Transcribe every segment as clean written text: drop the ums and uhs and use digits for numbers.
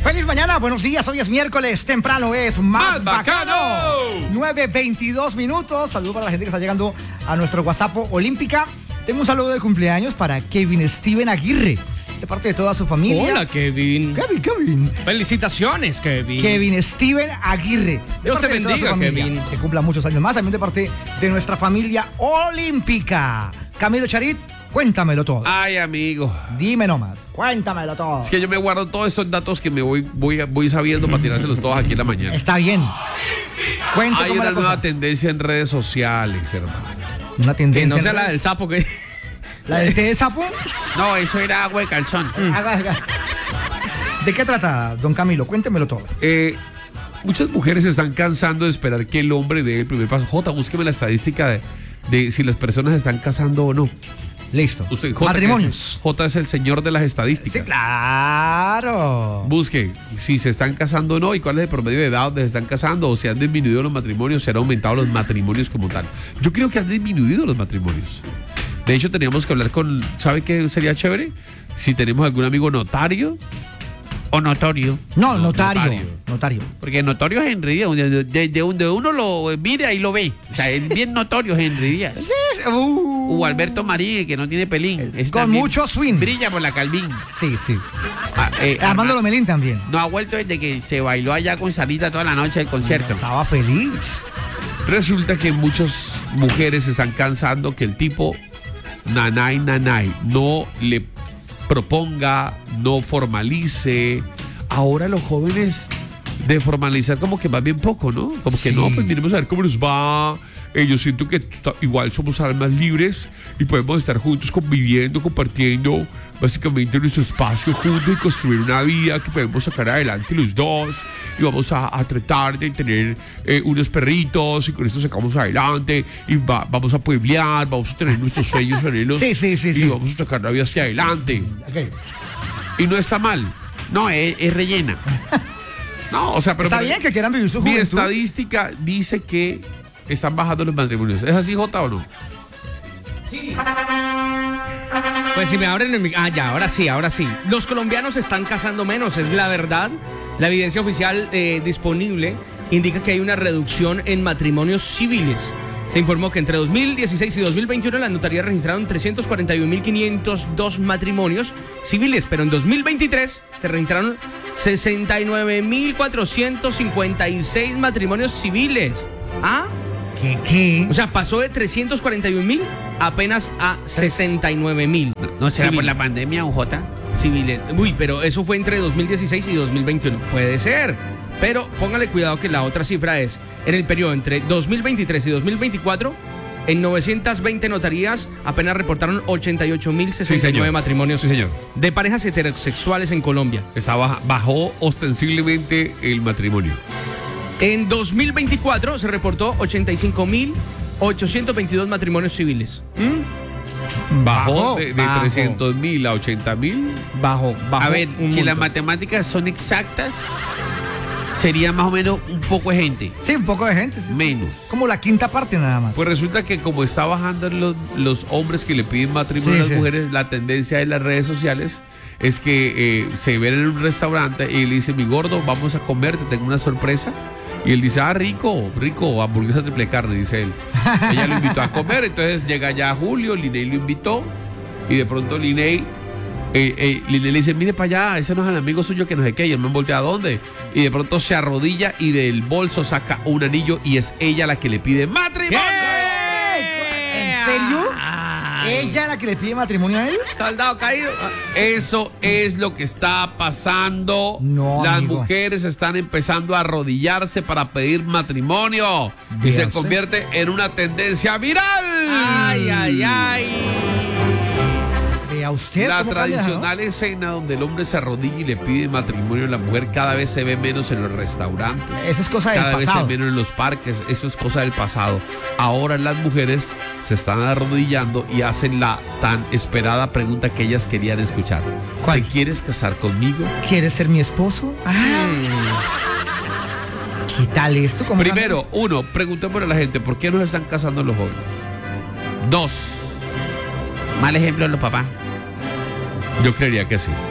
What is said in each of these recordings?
Feliz mañana, buenos días, hoy es miércoles, temprano es más bacano. 9:22 minutos, saludos para la gente que está llegando a nuestro WhatsApp Olímpica. Tengo un saludo de cumpleaños para Kevin Steven Aguirre, de parte de toda su familia. Hola, Kevin. Kevin. Felicitaciones, Kevin. Kevin Steven Aguirre. Dios te bendiga, Kevin. Que cumpla muchos años más, también de parte de nuestra familia olímpica. Camilo Charit, cuéntamelo todo. Ay, amigo. Dime nomás, cuéntamelo todo. Es que yo me guardo todos estos datos que me voy sabiendo para tirárselos todos aquí en la mañana. Está bien. Cuéntame. Hay una nueva tendencia en redes sociales, hermano. Una tendencia. Que no sea la del sapo que... ¿La del té de sapo? No, eso era agua de calzón. ¿De qué trata, don Camilo? Cuéntemelo todo. Muchas mujeres se están cansando de esperar que el hombre dé el primer paso. Jota, búsqueme la estadística de si las personas se están casando o no. Listo. Usted, Jota, matrimonios. Jota es el señor de las estadísticas. Sí, claro. Busque si se están casando o no y cuál es el promedio de edad donde se están casando, o si han disminuido los matrimonios, si han aumentado los matrimonios como tal. Yo creo que han disminuido los matrimonios. De hecho, teníamos que hablar con, ¿sabe qué sería chévere? Si tenemos algún amigo notario o notorio. No, notario. Porque notorio es Henry Díaz, de uno lo mire ahí lo ve. O sea, es bien notorio Henry Díaz. Sí, O Alberto Marín, que no tiene pelín. Con mucho swing. Brilla por la Calvín. Sí. Armando Lomelín también. No ha vuelto desde que se bailó allá con Sarita toda la noche del concierto. Estaba feliz. Resulta que muchas mujeres se están cansando que el tipo nanay no le proponga, no formalice. Ahora los jóvenes de formalizar como que más bien poco, ¿no? Como que no, pues miremos a ver cómo nos va. Yo siento que igual somos almas libres y podemos estar juntos conviviendo, compartiendo básicamente nuestro espacio juntos y construir una vida que podemos sacar adelante los dos. Y vamos a tratar de tener unos perritos y con esto sacamos adelante y vamos a pueblear, vamos a tener nuestros sueños anhelos y vamos a sacar la vida hacia adelante. Okay. Y no está mal, no, es rellena. No, o sea, pero está bien que quieran vivir su juventud. Mi estadística dice que están bajando los matrimonios. ¿Es así, Jota, o no? Sí. Pues si me abren el ahora sí. Los colombianos se están casando menos, es la verdad. La evidencia oficial disponible indica que hay una reducción en matrimonios civiles. Se informó que entre 2016 y 2021 la notaría registraron 341.502 matrimonios civiles, pero en 2023 se registraron 69.456 matrimonios civiles. ¿Ah? ¿Qué? O sea, pasó de 341.000 apenas a 69.000. ¿No será por la pandemia, UJ? Civiles. Uy, pero eso fue entre 2016 y 2021. Puede ser. Pero póngale cuidado que la otra cifra es, en el periodo entre 2023 y 2024, en 920 notarías apenas reportaron 88.069 matrimonios de parejas heterosexuales en Colombia. Bajó ostensiblemente el matrimonio. En 2024 se reportó 85.822 matrimonios civiles. Bajó de 300.000 a 80.000. Bajó. A ver, si las matemáticas son exactas, sería más o menos un poco de gente. Sí, un poco de gente. Sí, menos. Como la quinta parte nada más. Pues resulta que como está bajando los hombres que le piden matrimonio a las mujeres, la tendencia de las redes sociales es que se ven en un restaurante y le dice, mi gordo, vamos a comer, te tengo una sorpresa. Y él dice, rico, hamburguesa triple carne, dice él. Ella lo invitó a comer, entonces llega ya Julio, Linney lo invitó, y de pronto Linney le dice, mire para allá, ese no es el amigo suyo que no sé qué, y él me voltea a dónde. Y de pronto se arrodilla y del bolso saca un anillo y es ella la que le pide matrimonio. ¿En serio? ¿Ella la que le pide matrimonio a él? Soldado caído. Eso es lo que está pasando. No, las amigo. mujeres están empezando a arrodillarse para pedir matrimonio. Y se convierte en una tendencia viral. Ay. Vea usted. La tradicional escena donde el hombre se arrodilla y le pide matrimonio a la mujer cada vez se ve menos en los restaurantes. Eso es cosa del pasado. Cada vez se ve menos en los parques. Eso es cosa del pasado. Ahora las mujeres se están arrodillando y hacen la tan esperada pregunta que ellas querían escuchar. ¿Cuál? ¿Te quieres casar conmigo? ¿Quieres ser mi esposo? ¿Qué tal esto? Primero, preguntémosle a la gente, ¿por qué no se están casando los jóvenes? 2, mal ejemplo de los papás. Yo creería que sí.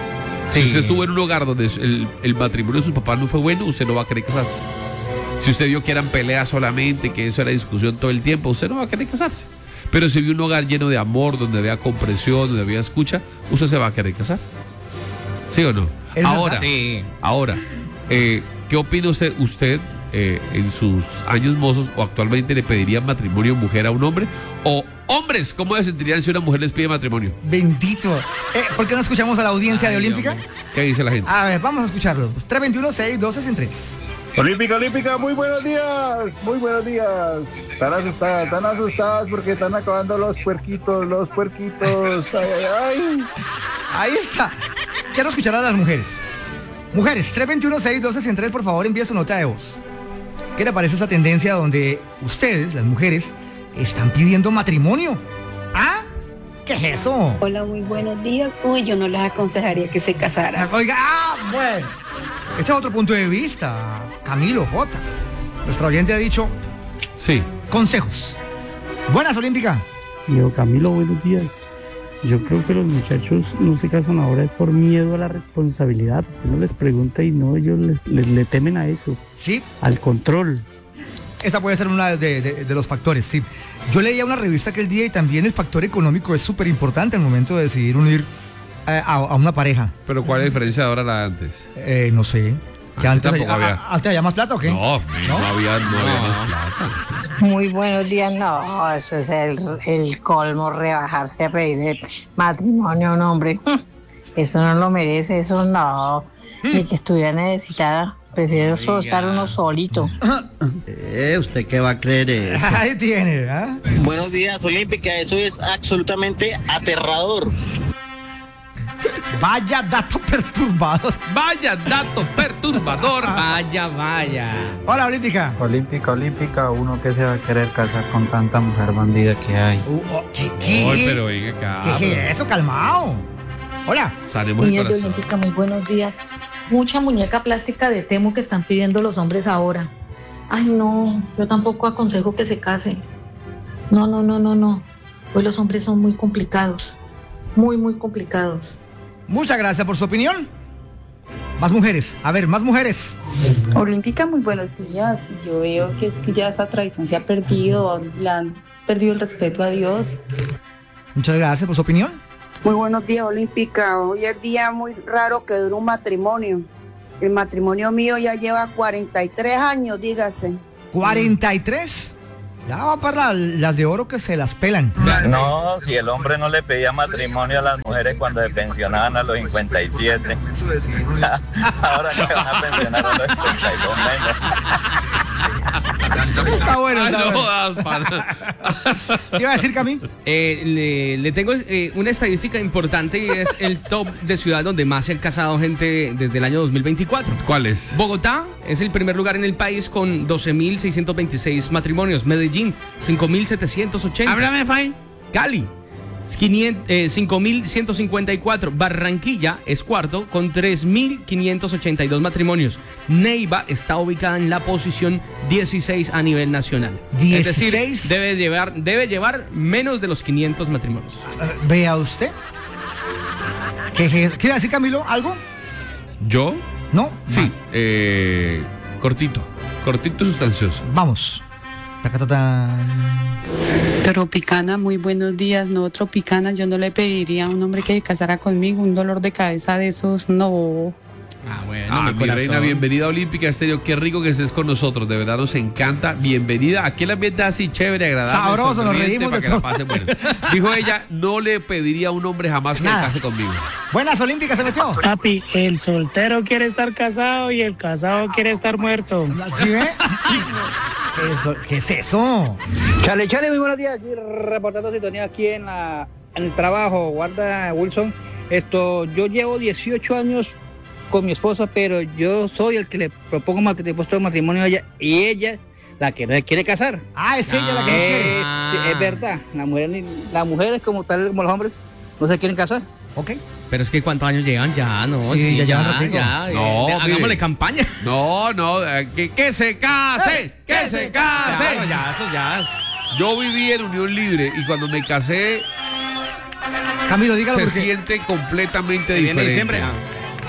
Si usted estuvo en un hogar donde el matrimonio de sus papás no fue bueno, usted no va a querer casarse. Si usted vio que eran peleas solamente, que eso era discusión todo el tiempo, usted no va a querer casarse. Pero si vio un hogar lleno de amor, donde había comprensión, donde había escucha, usted se va a querer casar. ¿Sí o no? Ahora, ¿qué opina usted en sus años mozos o actualmente le pediría matrimonio mujer a un hombre? O hombres, ¿cómo se sentirían si una mujer les pide matrimonio? Bendito. ¿Por qué no escuchamos a la audiencia de Olímpica? Hombre. ¿Qué dice la gente? A ver, vamos a escucharlo. 321-612-103. Olímpica, muy buenos días, muy buenos días. Están asustadas porque están acabando los puerquitos. Ay. Ahí está. Quiero escuchar a las mujeres. Mujeres, 321-612-103, por favor, envíe su nota de voz. ¿Qué le parece esa tendencia donde ustedes, las mujeres, están pidiendo matrimonio? ¿Ah? ¿Qué es eso? Hola, muy buenos días. Uy, yo no les aconsejaría que se casaran. Oiga, bueno. Este es otro punto de vista. Camilo J. Nuestro oyente ha dicho... Sí. Consejos. Buenas, Olímpica. Yo, Camilo, buenos días. Yo creo que los muchachos no se casan ahora es por miedo a la responsabilidad. Uno les pregunta y no, ellos le temen a eso. Sí. Al control. Esa puede ser una de los factores, sí. Yo leía una revista aquel día y también el factor económico es súper importante al momento de decidir unir a una pareja. ¿Pero cuál es la diferencia de ahora a la de antes? No sé. ¿Que antes había? ¿Antes había más plata o qué? No había más plata. Muy buenos días, no, eso es el colmo, rebajarse a pedir matrimonio a un hombre. Eso no lo merece, eso no. Ni que estuviera necesitada. Prefiero estar uno solito. ¿Usted qué va a creer eso? Ahí tiene, ¿eh? Buenos días, Olímpica, eso es absolutamente aterrador. Vaya dato perturbador. Vaya dato perturbador. Vaya. Hola, Olímpica. Olímpica, uno que se va a querer casar con tanta mujer bandida que hay. ¿Qué? Oye, pero venga acá. ¿Qué es eso? Calmado. Hola. Sanemos el Niñas de corazón. Olímpica, muy buenos días. Mucha muñeca plástica de Temu que están pidiendo los hombres ahora. Ay, no, yo tampoco aconsejo que se casen. No. Pues los hombres son muy complicados. Muy complicados. Muchas gracias por su opinión. Más mujeres. A ver, más mujeres. Olímpica, muy buenos días. Yo veo que es que ya esa tradición se ha perdido. Le han perdido el respeto a Dios. Muchas gracias por su opinión. Muy buenos días, Olímpica. Hoy es día muy raro que dure un matrimonio. El matrimonio mío ya lleva 43 años, dígase. ¿43? Ya va para las de oro que se las pelan. No, si el hombre no le pedía matrimonio a las mujeres cuando se pensionaban a los 57. Ahora que van a pensionar a los 52 menos. Está bueno. ¿Qué iba a decir, Camín? Le tengo una estadística importante y es el top de ciudad donde más se han casado gente desde el año 2024. ¿Cuál es? Bogotá es el primer lugar en el país con 12.626 matrimonios. Medellín, 5.780. Háblame, Fay. Cali, 5.154. Barranquilla es cuarto con 3.582 matrimonios. Neiva está ubicada en la posición 16 a nivel nacional. 16. Es decir, debe llevar menos de los 500 matrimonios. Vea usted. ¿Qué iba a decir, Camilo? ¿Algo? ¿Yo? ¿No? Sí. Cortito y sustancioso. Vamos. Tropicana, muy buenos días. No, Tropicana, yo no le pediría a un hombre que se casara conmigo. Un dolor de cabeza de esos, no. Bueno, mi reina, bienvenida a Olímpica Estéreo. Qué rico que estés con nosotros, de verdad nos encanta. Bienvenida. Aquí el ambiente así chévere, agradable. Sabroso, nos reímos de todo. Bueno. Dijo ella, no le pediría a un hombre jamás que se case conmigo. Buenas, Olímpica se metió. Papi, el soltero quiere estar casado y el casado quiere estar muerto. ¿Sí ve? ¿Qué es eso? Chale, muy buenos días. Aquí reportando sintonía aquí en el trabajo. Guarda, Wilson. Yo llevo 18 años con mi esposa, pero yo soy el que le propongo matrimonio a ella y ella la que no quiere casar. Es ella la que no quiere. Es verdad. Las mujeres como los hombres no se quieren casar. Ok. Pero es que ¿cuántos años llevan? Ya, ¿no? Sí, ya llevan ratito. No, hagámosle campaña. No, que se case, que se case. Ya. Yo viví en unión libre y cuando me casé, Camilo, dígalo se porque siente completamente diferente. ¿Viene diciembre?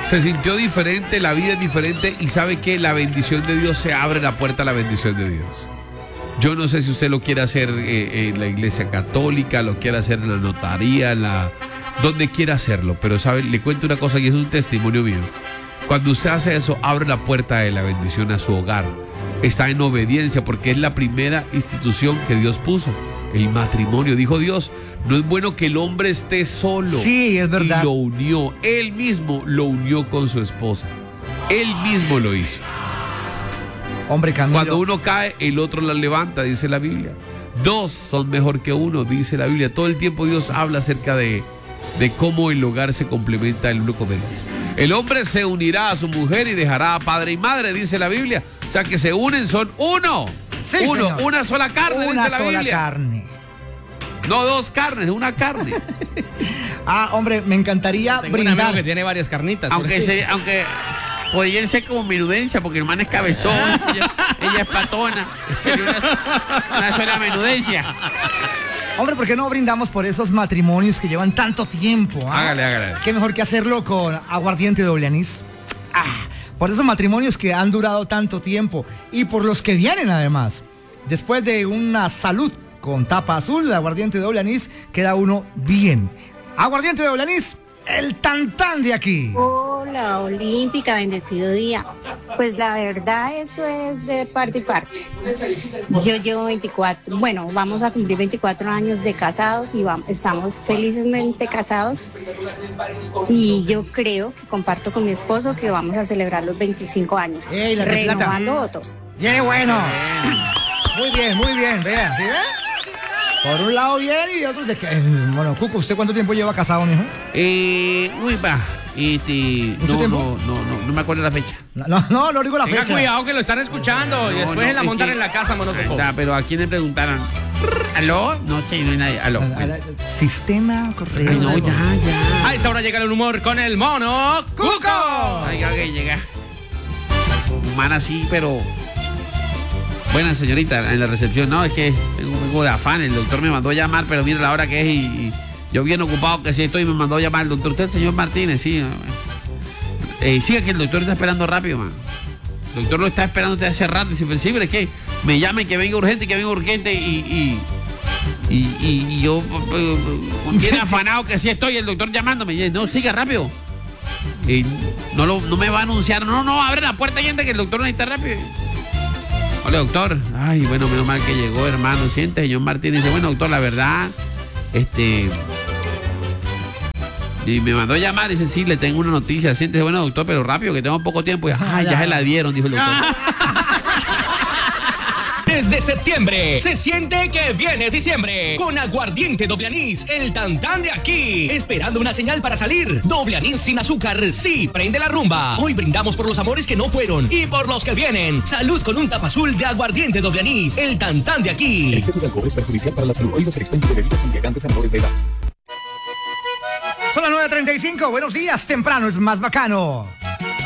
Se sintió diferente, la vida es diferente y sabe que la bendición de Dios se abre la puerta a la bendición de Dios. Yo no sé si usted lo quiere hacer en la iglesia católica, lo quiere hacer en la notaría, donde quiera hacerlo, pero sabe, le cuento una cosa y es un testimonio mío. Cuando usted hace eso, abre la puerta de la bendición a su hogar. Está en obediencia porque es la primera institución que Dios puso. El matrimonio, dijo Dios, no es bueno que el hombre esté solo. Sí, es verdad. Y lo unió, él mismo lo unió con su esposa. Él mismo lo hizo. Hombre, Camilo. Cuando uno cae, el otro la levanta, dice la Biblia. Dos son mejor que uno, dice la Biblia. Todo el tiempo Dios habla acerca de cómo el hogar se complementa el uno con el otro. El hombre se unirá a su mujer y dejará a padre y madre, dice la Biblia. O sea que se unen, son uno. Sí, uno, señor. una sola carne, una dice la sola Biblia. Carne. No dos carnes, una carne. Hombre, me encantaría Tengo un brindar. amigo que tiene varias carnitas. Aunque podrían ser como menudencia, porque el man es cabezón, ella es patona. Sería una sola menudencia. Hombre, ¿por qué no brindamos por esos matrimonios que llevan tanto tiempo? Hágale. Qué mejor que hacerlo con aguardiente doble anís. Por esos matrimonios que han durado tanto tiempo y por los que vienen además. Después de una salud con tapa azul, aguardiente doble anís, queda uno bien. Aguardiente doble anís, el tantán de aquí. Hola, Olímpica, bendecido día. Pues la verdad, eso es de parte y parte. Yo llevo vamos a cumplir 24 años de casados y estamos felizmente casados. Y yo creo que comparto con mi esposo que vamos a celebrar los 25 años. ¡Ey, la renovando votos. ¡Qué bueno! Muy bien, vean, ¿sí ve? Por un lado bien y otro de que... Bueno, Cuco, ¿usted cuánto tiempo lleva casado, mijo? No me acuerdo la fecha. No digo la Tenga fecha. cuidado que lo están escuchando y después la montan en la casa, Monocuco. Pero ¿a quién le preguntaron? ¿Aló? No sé, no hay nadie. Aló. Sistema correo. Ay, no, ya. A esa hora llega el humor con el Mono Cuco. Oiga, que llega. Man así, pero... Buena señorita, en la recepción. No, es que vengo de afán. El doctor me mandó a llamar, pero mira la hora que es y yo bien ocupado que sí estoy, me mandó a llamar el doctor. Usted, señor Martínez, sí. Siga que el doctor está esperando rápido, man. El doctor lo está esperando desde hace rato. Y sí, pero es que me llamen que venga urgente y yo bien afanado que sí estoy, el doctor llamándome. Y no, siga rápido. Y no me va a anunciar. No, abre la puerta, gente, que el doctor necesita rápido. Hola, doctor. Ay, bueno, menos mal que llegó, hermano. Siente, señor Martínez. Dice, bueno, doctor, la verdad, y me mandó a llamar y dice, sí, le tengo una noticia. Siente, bueno, doctor, pero rápido, que tengo poco tiempo. Y, ya se la dieron, dijo el doctor. Desde septiembre se siente que viene diciembre con aguardiente doble anís, el tantán de aquí, esperando una señal para salir. Doble anís sin azúcar, sí, prende la rumba. Hoy brindamos por los amores que no fueron y por los que vienen. Salud con un tapa azul de aguardiente doble anís, el tantán de aquí. El exceso de alcohol es perjudicial para la salud. Prohíbe el expendio de bebidas embriagantes a menores de edad. Son las 9:35, buenos días, temprano es más bacano.